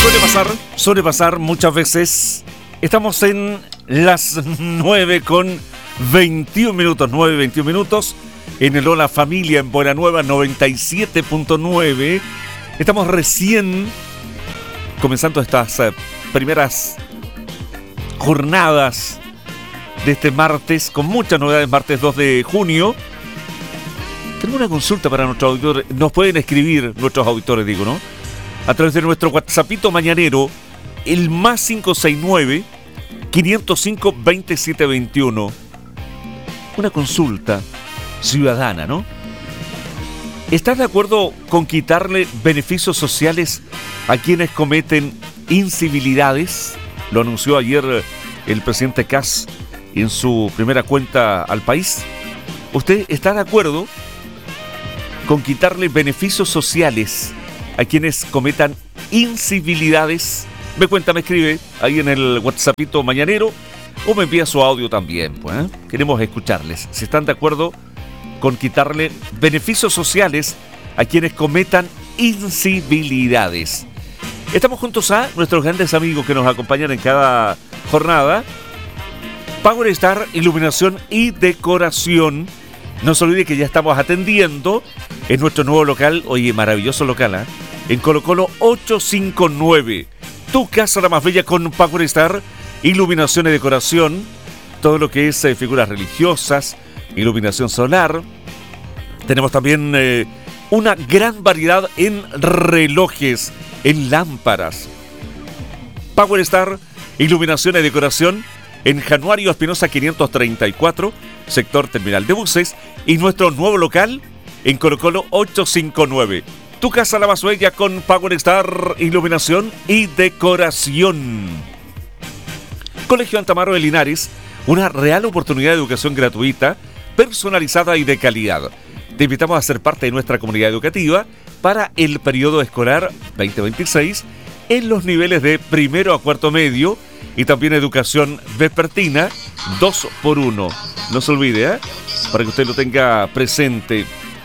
Suele pasar muchas veces. Estamos en las 9:21 en el Hola Familia en Buena Nueva 97.9. Estamos recién comenzando estas primeras jornadas de este martes, con muchas novedades, martes 2 de junio. Tengo una consulta para nuestros auditores. Nos pueden escribir nuestros auditores, digo, ¿no? A través de nuestro WhatsAppito mañanero, el más 569-505-2721. Una consulta ciudadana, ¿no? ¿Estás de acuerdo con quitarle beneficios sociales a quienes cometen incivilidades? Lo anunció ayer el presidente Kast en su primera cuenta al país. ¿Usted está de acuerdo con quitarle beneficios sociales a quienes cometan incivilidades? Me cuenta, me escribe ahí en el WhatsAppito mañanero o me envía su audio también, pues, Queremos escucharles. Si están de acuerdo con quitarle beneficios sociales a quienes cometan incivilidades. Estamos juntos a nuestros grandes amigos que nos acompañan en cada jornada. Power Star, iluminación y decoración. No se olvide que ya estamos atendiendo en nuestro nuevo local, oye, maravilloso local, en Colo Colo 859. Tu casa la más bella con Power Star, iluminación y decoración. Todo lo que es figuras religiosas, iluminación solar. Tenemos también una gran variedad en relojes, en lámparas. Power Star, iluminación y decoración en Januario Espinosa 534, sector terminal de buses, y nuestro nuevo local en Colo Colo 859. Tu casa la más bella con Power Star, iluminación y decoración. Colegio Antamaro de Linares, una real oportunidad de educación gratuita, personalizada y de calidad. Te invitamos a ser parte de nuestra comunidad educativa para el periodo escolar 2026 en los niveles de primero a cuarto medio y también educación vespertina 2x1. No se olvide, para que usted lo tenga presente.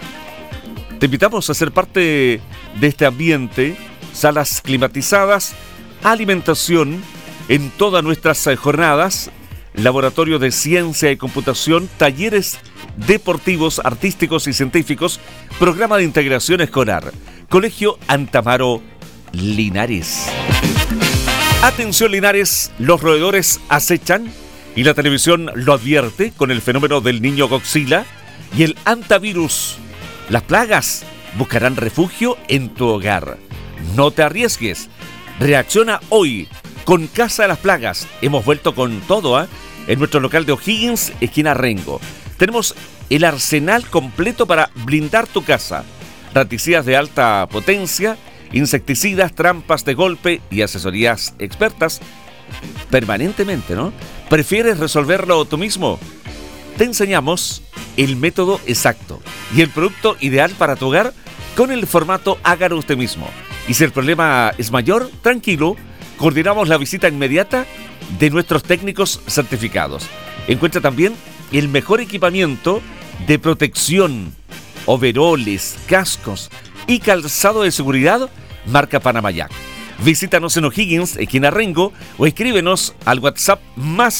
Te invitamos a ser parte de este ambiente, salas climatizadas, alimentación en todas nuestras jornadas, laboratorio de ciencia y computación, talleres deportivos, artísticos y científicos, programa de integración escolar. Colegio Antamaro Linares. Atención Linares, los roedores acechan y la televisión lo advierte con el fenómeno del niño Godzilla y el antivirus. Las plagas buscarán refugio en tu hogar. No te arriesgues. Reacciona hoy con Casa de las Plagas. Hemos vuelto con todo, en nuestro local de O'Higgins, esquina Rengo. Tenemos el arsenal completo para blindar tu casa. Raticidas de alta potencia, insecticidas, trampas de golpe y asesorías expertas permanentemente, ¿no? ¿Prefieres resolverlo tú mismo? Te enseñamos el método exacto y el producto ideal para tu hogar con el formato Hágalo usted mismo. Y si el problema es mayor, tranquilo, coordinamos la visita inmediata de nuestros técnicos certificados. Encuentra también el mejor equipamiento de protección, overoles, cascos y calzado de seguridad marca Panamayac. Visítanos en O'Higgins, esquina Rengo, o escríbenos al WhatsApp más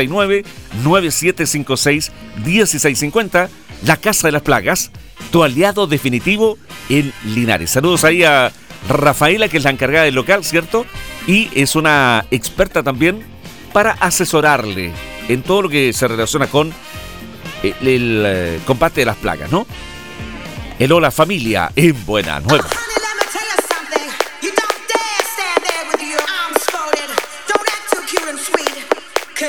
569-9756-1650. La Casa de las Plagas, tu aliado definitivo en Linares. Saludos ahí a Rafaela, que es la encargada del local, ¿cierto? Y es una experta también para asesorarle en todo lo que se relaciona con el combate de las plagas, ¿no? El Hola Familia en Buena Nueva.